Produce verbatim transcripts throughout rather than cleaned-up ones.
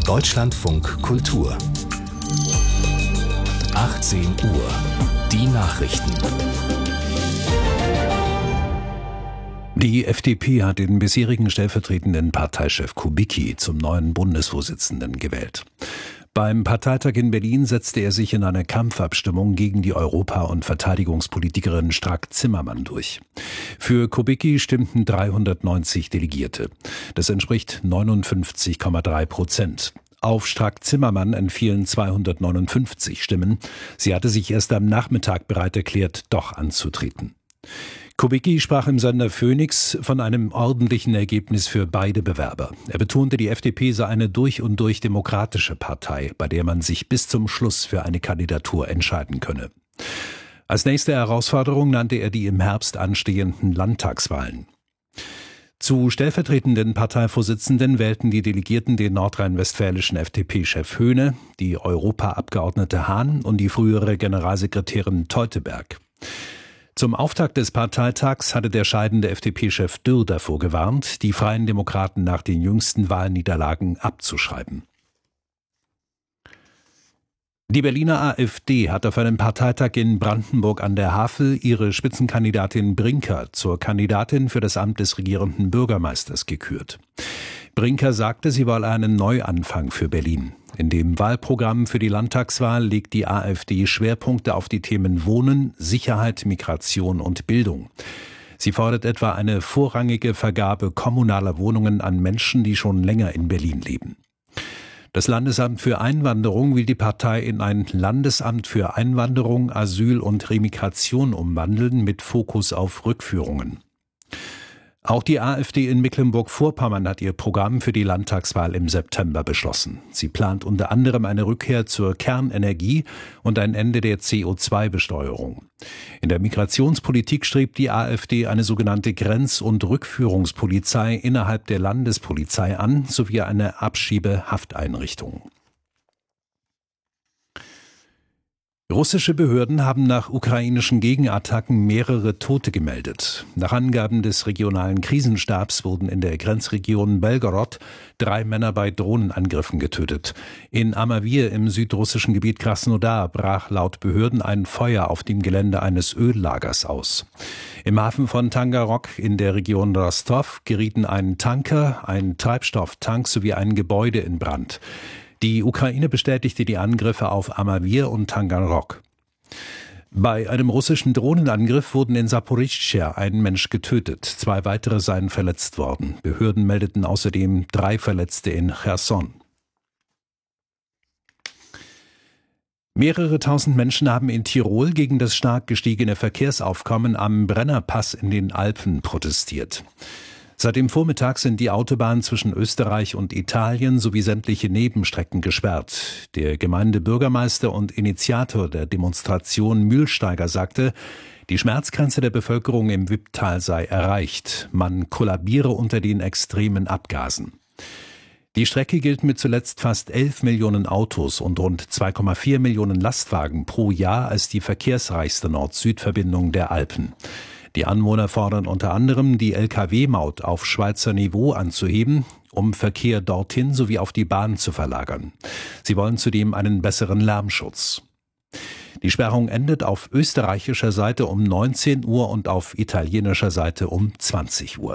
Deutschlandfunk Kultur. achtzehn Uhr. Die Nachrichten. Die F D P hat den bisherigen stellvertretenden Parteichef Kubicki zum neuen Bundesvorsitzenden gewählt. Beim Parteitag in Berlin setzte er sich in einer Kampfabstimmung gegen die Europa- und Verteidigungspolitikerin Strack-Zimmermann durch. Für Kubicki stimmten dreihundertneunzig Delegierte. Das entspricht neunundfünfzig Komma drei Prozent. Auf Strack-Zimmermann entfielen zweihundertneunundfünfzig Stimmen. Sie hatte sich erst am Nachmittag bereit erklärt, doch anzutreten. Kubicki sprach im Sender Phoenix von einem ordentlichen Ergebnis für beide Bewerber. Er betonte, die F D P sei eine durch und durch demokratische Partei, bei der man sich bis zum Schluss für eine Kandidatur entscheiden könne. Als nächste Herausforderung nannte er die im Herbst anstehenden Landtagswahlen. Zu stellvertretenden Parteivorsitzenden wählten die Delegierten den nordrhein-westfälischen F D P-Chef Höhne, die Europaabgeordnete Hahn und die frühere Generalsekretärin Teuteberg. Zum Auftakt des Parteitags hatte der scheidende F D P-Chef Dürr davor gewarnt, die Freien Demokraten nach den jüngsten Wahlniederlagen abzuschreiben. Die Berliner AfD hat auf einem Parteitag in Brandenburg an der Havel ihre Spitzenkandidatin Brinker zur Kandidatin für das Amt des regierenden Bürgermeisters gekürt. Brinker sagte, sie wolle einen Neuanfang für Berlin. In dem Wahlprogramm für die Landtagswahl legt die AfD Schwerpunkte auf die Themen Wohnen, Sicherheit, Migration und Bildung. Sie fordert etwa eine vorrangige Vergabe kommunaler Wohnungen an Menschen, die schon länger in Berlin leben. Das Landesamt für Einwanderung will die Partei in ein Landesamt für Einwanderung, Asyl und Remigration umwandeln mit Fokus auf Rückführungen. Auch die AfD in Mecklenburg-Vorpommern hat ihr Programm für die Landtagswahl im September beschlossen. Sie plant unter anderem eine Rückkehr zur Kernenergie und ein Ende der C O zwei Besteuerung. In der Migrationspolitik strebt die AfD eine sogenannte Grenz- und Rückführungspolizei innerhalb der Landespolizei an, sowie eine Abschiebehafteinrichtung. Russische Behörden haben nach ukrainischen Gegenattacken mehrere Tote gemeldet. Nach Angaben des regionalen Krisenstabs wurden in der Grenzregion Belgorod drei Männer bei Drohnenangriffen getötet. In Amawir im südrussischen Gebiet Krasnodar brach laut Behörden ein Feuer auf dem Gelände eines Öllagers aus. Im Hafen von Tangarok in der Region Rostov gerieten ein Tanker, ein Treibstofftank sowie ein Gebäude in Brand. Die Ukraine bestätigte die Angriffe auf Amawir und Tangarok. Bei einem russischen Drohnenangriff wurden in Saporischschja ein Mensch getötet, zwei weitere seien verletzt worden. Behörden meldeten außerdem drei Verletzte in Cherson. Mehrere tausend Menschen haben in Tirol gegen das stark gestiegene Verkehrsaufkommen am Brennerpass in den Alpen protestiert. Seit dem Vormittag sind die Autobahnen zwischen Österreich und Italien sowie sämtliche Nebenstrecken gesperrt. Der Gemeindebürgermeister und Initiator der Demonstration Mühlsteiger sagte, die Schmerzgrenze der Bevölkerung im Wipptal sei erreicht. Man kollabiere unter den extremen Abgasen. Die Strecke gilt mit zuletzt fast elf Millionen Autos und rund zwei Komma vier Millionen Lastwagen pro Jahr als die verkehrsreichste Nord-Süd-Verbindung der Alpen. Die Anwohner fordern unter anderem, die L K W-Maut auf Schweizer Niveau anzuheben, um Verkehr dorthin sowie auf die Bahn zu verlagern. Sie wollen zudem einen besseren Lärmschutz. Die Sperrung endet auf österreichischer Seite um neunzehn Uhr und auf italienischer Seite um zwanzig Uhr.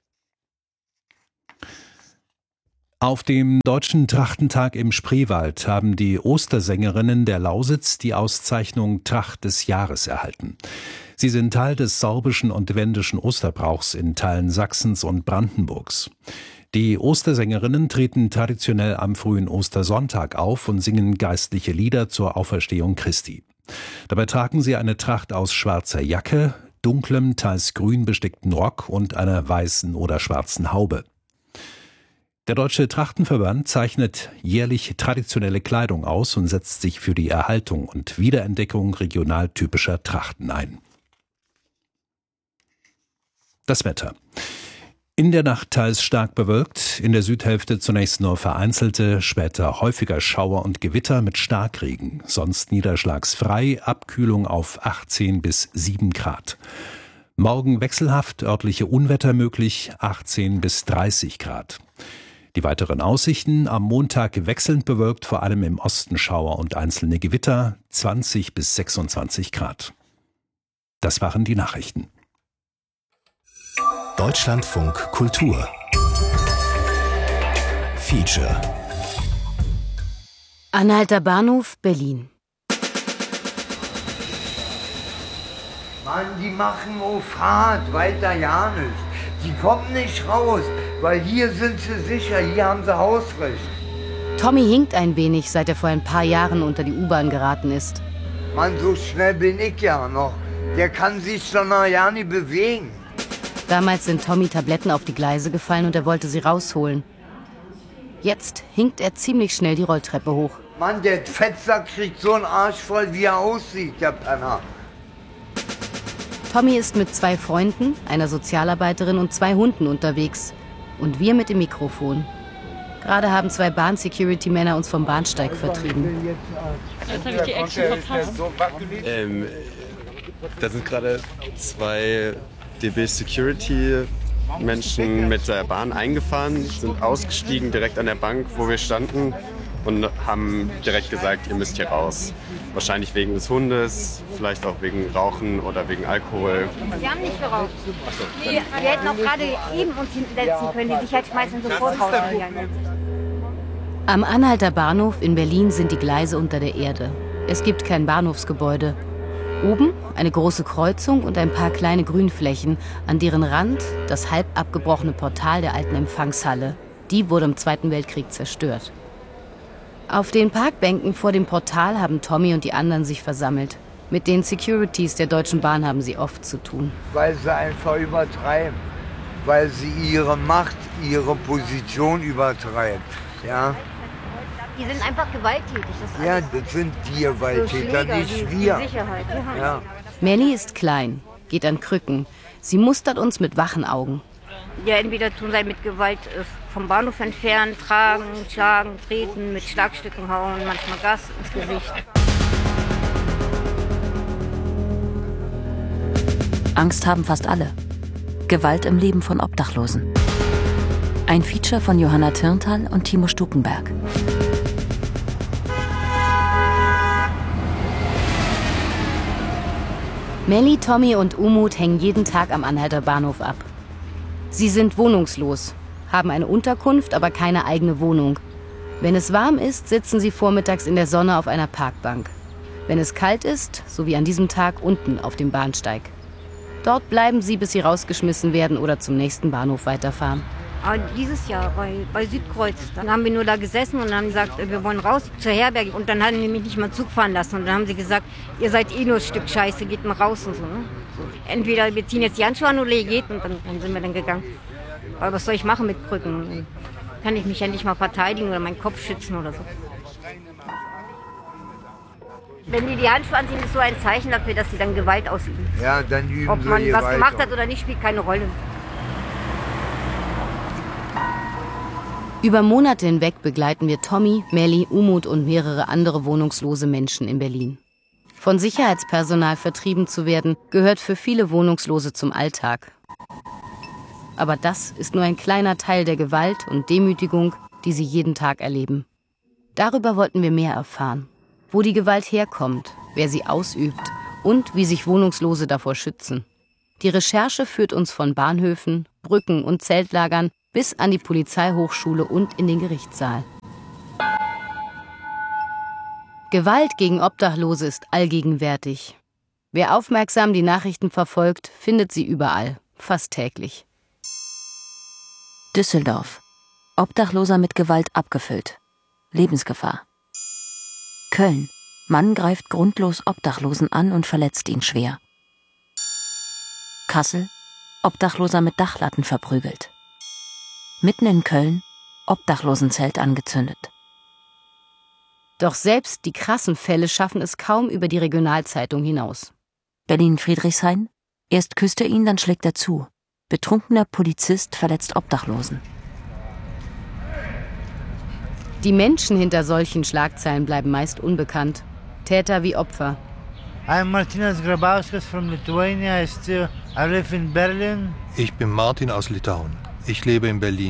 Auf dem Deutschen Trachtentag im Spreewald haben die Ostersängerinnen der Lausitz die Auszeichnung Tracht des Jahres erhalten. Sie sind Teil des sorbischen und wendischen Osterbrauchs in Teilen Sachsens und Brandenburgs. Die Ostersängerinnen treten traditionell am frühen Ostersonntag auf und singen geistliche Lieder zur Auferstehung Christi. Dabei tragen sie eine Tracht aus schwarzer Jacke, dunklem, teils grün bestickten Rock und einer weißen oder schwarzen Haube. Der Deutsche Trachtenverband zeichnet jährlich traditionelle Kleidung aus und setzt sich für die Erhaltung und Wiederentdeckung regionaltypischer Trachten ein. Das Wetter. In der Nacht teils stark bewölkt, in der Südhälfte zunächst nur vereinzelte, später häufiger Schauer und Gewitter mit Starkregen, sonst niederschlagsfrei, Abkühlung auf achtzehn bis sieben Grad. Morgen wechselhaft, örtliche Unwetter möglich, achtzehn bis dreißig Grad. Die weiteren Aussichten: am Montag wechselnd bewölkt, vor allem im Osten Schauer und einzelne Gewitter, zwanzig bis sechsundzwanzig Grad. Das waren die Nachrichten. Deutschlandfunk Kultur Feature. Anhalter Bahnhof, Berlin. Mann, die machen auf Fahrt, weiter ja nicht. Die kommen nicht raus, weil hier sind sie sicher, hier haben sie Hausrecht. Tommy hinkt ein wenig, seit er vor ein paar Jahren unter die U-Bahn geraten ist. Mann, so schnell bin ich ja noch. Der kann sich schon noch ja nicht bewegen. Damals sind Tommy Tabletten auf die Gleise gefallen und er wollte sie rausholen. Jetzt hinkt er ziemlich schnell die Rolltreppe hoch. Mann, der Fettsack kriegt so einen Arsch voll, wie er aussieht, der Penner. Tommy ist mit zwei Freunden, einer Sozialarbeiterin und zwei Hunden unterwegs. Und wir mit dem Mikrofon. Gerade haben zwei Bahn-Security-Männer uns vom Bahnsteig vertrieben. Jetzt habe ich die Action verpasst. Ähm, da sind gerade zwei D B-Security-Menschen mit der Bahn eingefahren, sind ausgestiegen direkt an der Bank, wo wir standen, und haben direkt gesagt, ihr müsst hier raus. Wahrscheinlich wegen des Hundes, vielleicht auch wegen Rauchen oder wegen Alkohol. Wir haben nicht geraucht. Wir, wir hätten auch gerade eben uns hinsetzen können. Die Sicherheit schmeißen sofort raus. Am Anhalter Bahnhof in Berlin sind die Gleise unter der Erde. Es gibt kein Bahnhofsgebäude. Oben eine große Kreuzung und ein paar kleine Grünflächen, an deren Rand das halb abgebrochene Portal der alten Empfangshalle. Die wurde im Zweiten Weltkrieg zerstört. Auf den Parkbänken vor dem Portal haben Tommy und die anderen sich versammelt. Mit den Securities der Deutschen Bahn haben sie oft zu tun. Weil sie einfach übertreiben. Weil sie ihre Macht, ihre Position übertreiben. Ja, Die sind einfach gewalttätig. Das ja, das sind die Gewalttäter, so nicht die, wir. Die Sicherheit. Ja. Ja. Melli ist klein, geht an Krücken. Sie mustert uns mit wachen Augen. Ja, entweder tun sie mit Gewalt äh, vom Bahnhof entfernen, tragen, schlagen, treten, mit Schlagstücken hauen, manchmal Gas ins Gesicht. Angst haben fast alle. Gewalt im Leben von Obdachlosen. Ein Feature von Johanna Tyrntal und Timo Stukenberg. Melli, Tommy und Umut hängen jeden Tag am Anhalter Bahnhof ab. Sie sind wohnungslos, haben eine Unterkunft, aber keine eigene Wohnung. Wenn es warm ist, sitzen sie vormittags in der Sonne auf einer Parkbank. Wenn es kalt ist, so wie an diesem Tag, unten auf dem Bahnsteig. Dort bleiben sie, bis sie rausgeschmissen werden oder zum nächsten Bahnhof weiterfahren. Aber dieses Jahr bei, bei Südkreuz, dann haben wir nur da gesessen und haben gesagt, wir wollen raus zur Herberge. Und dann haben die mich nicht mal Zug fahren lassen. Und dann haben sie gesagt, ihr seid eh nur ein Stück Scheiße, geht mal raus und so. Ne? Entweder wir ziehen jetzt die Handschuhe an oder ihr geht, und dann, dann sind wir dann gegangen. Aber was soll ich machen mit Krücken? Kann ich mich ja nicht mal verteidigen oder meinen Kopf schützen oder so. Wenn die die Handschuhe anziehen, ist so ein Zeichen dafür, dass sie dann Gewalt ausüben. Ja, dann üben Ob sie man Gewalt was gemacht aus. hat oder nicht, spielt keine Rolle. Über Monate hinweg begleiten wir Tommy, Melli, Umut und mehrere andere wohnungslose Menschen in Berlin. Von Sicherheitspersonal vertrieben zu werden, gehört für viele Wohnungslose zum Alltag. Aber das ist nur ein kleiner Teil der Gewalt und Demütigung, die sie jeden Tag erleben. Darüber wollten wir mehr erfahren. Wo die Gewalt herkommt, wer sie ausübt und wie sich Wohnungslose davor schützen. Die Recherche führt uns von Bahnhöfen, Brücken und Zeltlagern bis an die Polizeihochschule und in den Gerichtssaal. Gewalt gegen Obdachlose ist allgegenwärtig. Wer aufmerksam die Nachrichten verfolgt, findet sie überall, fast täglich. Düsseldorf. Obdachloser mit Gewalt abgefüllt. Lebensgefahr. Köln. Mann greift grundlos Obdachlosen an und verletzt ihn schwer. Kassel. Obdachloser mit Dachlatten verprügelt. Mitten in Köln. Obdachlosenzelt angezündet. Doch selbst die krassen Fälle schaffen es kaum über die Regionalzeitung hinaus. Berlin-Friedrichshain. Erst küsst er ihn, dann schlägt er zu. Betrunkener Polizist verletzt Obdachlosen. Die Menschen hinter solchen Schlagzeilen bleiben meist unbekannt. Täter wie Opfer. I'm Martinas Grabauskas from Lithuania. I still I live in Berlin. Ich bin Martin aus Litauen. Ich lebe in Berlin.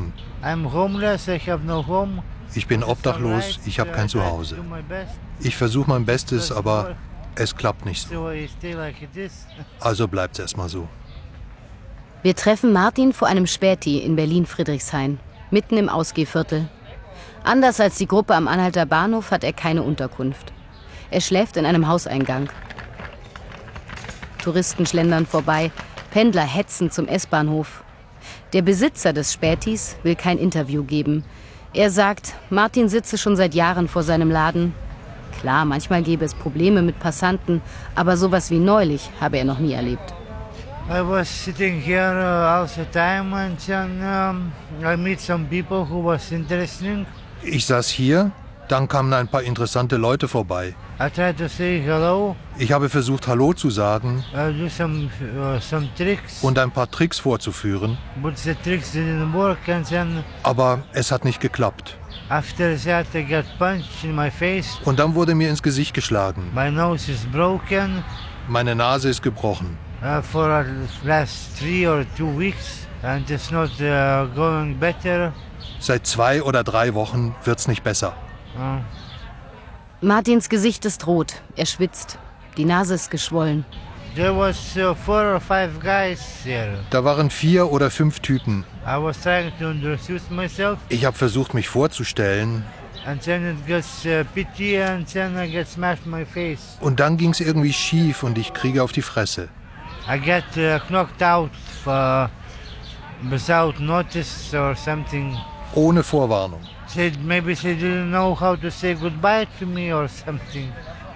I'm homeless, I have no home. Ich bin obdachlos, ich habe kein Zuhause. Ich versuche mein Bestes, aber es klappt nicht so. Also bleibt's erstmal so. Wir treffen Martin vor einem Späti in Berlin-Friedrichshain, mitten im Ausgehviertel. Anders als die Gruppe am Anhalter Bahnhof hat er keine Unterkunft. Er schläft in einem Hauseingang. Touristen schlendern vorbei, Pendler hetzen zum S-Bahnhof. Der Besitzer des Spätis will kein Interview geben. Er sagt, Martin sitze schon seit Jahren vor seinem Laden. Klar, manchmal gäbe es Probleme mit Passanten, aber sowas wie neulich habe er noch nie erlebt. I was sitting here uh, all the time and then um, I meet some people who was interesting. Ich saß hier, dann kamen ein paar interessante Leute vorbei. I tried to say hello. Ich habe versucht, Hallo zu sagen I do some, uh, some tricks. Und ein paar Tricks vorzuführen. But the tricks didn't work and then Aber es hat nicht geklappt. after that I got punched in my face. Und dann wurde mir ins Gesicht geschlagen. My nose is broken. Meine Nase ist gebrochen. Uh, for the last three or two weeks and it's not uh, going better. Seit zwei oder drei Wochen wird's nicht besser. Uh. Martins Gesicht ist rot, er schwitzt, die Nase ist geschwollen. There was uh, four or five guys there. Da waren vier oder fünf Typen. I was trying to introduce myself. Ich habe versucht, mich vorzustellen. And then it gets uh, pity and then I get smashed in my face. Und dann ging's irgendwie schief und ich kriege auf die Fresse. I get uh, knocked out uh, without notice or something. Ohne Vorwarnung. Said maybe they didn't know how to say goodbye to me or something.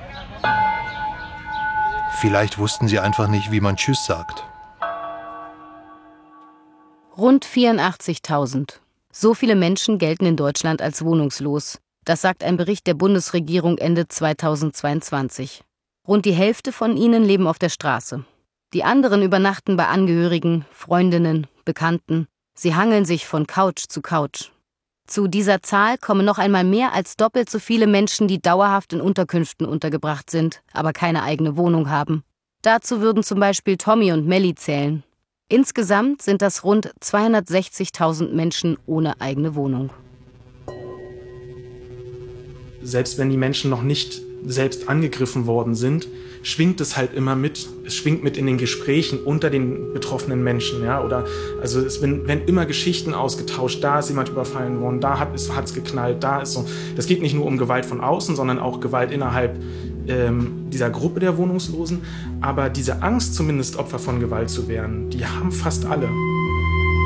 Vielleicht wussten sie einfach nicht, wie man Tschüss sagt. Rund vierundachtzigtausend. So viele Menschen gelten in Deutschland als wohnungslos. Das sagt ein Bericht der Bundesregierung Ende zweitausendzweiundzwanzig. Rund die Hälfte von ihnen leben auf der Straße. Die anderen übernachten bei Angehörigen, Freundinnen, Bekannten. Sie hangeln sich von Couch zu Couch. Zu dieser Zahl kommen noch einmal mehr als doppelt so viele Menschen, die dauerhaft in Unterkünften untergebracht sind, aber keine eigene Wohnung haben. Dazu würden zum Beispiel Tommy und Melli zählen. Insgesamt sind das rund zweihundertsechzigtausend Menschen ohne eigene Wohnung. Selbst wenn die Menschen noch nicht selbst angegriffen worden sind, schwingt es halt immer mit. Es schwingt mit in den Gesprächen unter den betroffenen Menschen. Ja? Oder, also es werden, werden immer Geschichten ausgetauscht. Da ist jemand überfallen worden, da hat es hat's geknallt, da ist so. Das geht nicht nur um Gewalt von außen, sondern auch Gewalt innerhalb ähm, dieser Gruppe der Wohnungslosen. Aber diese Angst, zumindest Opfer von Gewalt zu werden, die haben fast alle.